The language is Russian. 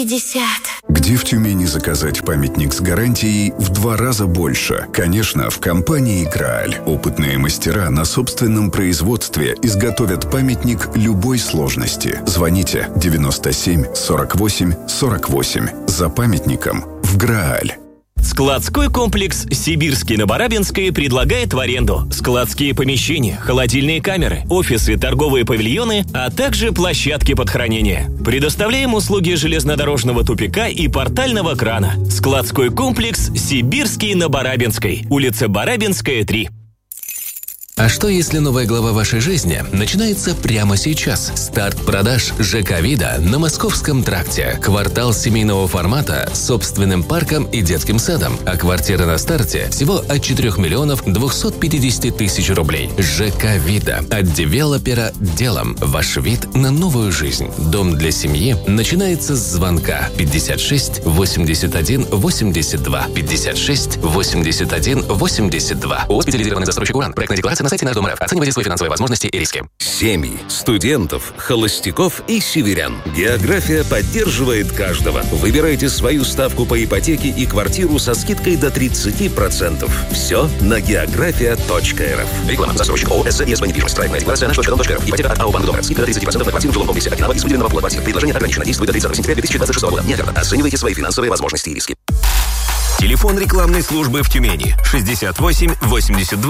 50. Где в Тюмени заказать памятник с гарантией в 2 раза больше? Конечно, в компании «Грааль». Опытные мастера на собственном производстве изготовят памятник любой сложности. Звоните 97 48 48. За памятником в «Грааль». Складской комплекс «Сибирский» на Барабинской предлагает в аренду складские помещения, холодильные камеры, офисы, торговые павильоны, а также площадки под хранение. Предоставляем услуги железнодорожного тупика и портального крана. Складской комплекс «Сибирский» на Барабинской, улица Барабинская, 3. А что, если новая глава вашей жизни начинается прямо сейчас? Старт продаж ЖК «Вида» на Московском тракте. Квартал семейного формата с собственным парком и детским садом. А квартира на старте всего от 4 миллионов 250 тысяч рублей. ЖК «Вида» от девелопера «Делом». Ваш вид на новую жизнь. Дом для семьи начинается с звонка 56 81 82 56 81 82. ООО «Специализированный застройщик «Уран». Проектная декларация на сайте «Наш дом РФ». Оценивайте свои финансовые возможности и риски. Семьи, студентов, холостяков и северян. География поддерживает каждого. Выбирайте свою ставку по ипотеке и квартиру со скидкой до 30%. Все на geografia.rf. Реклама. Застройщик ООО «СЗ ЕСБ недвижимость». Проектная декларация на .дом.рф. Ипотека от АО «Банк Дом РФ». Скидка до 30% на квартиру в жилом комплексе Окинава из выделенного пула квартир. Предложение ограничено. Действует до 30 сентября 2026 года. Не оферта. Оценивайте свои финансовые возможности и риски. Телефон рекламной службы в Тюмени 68 82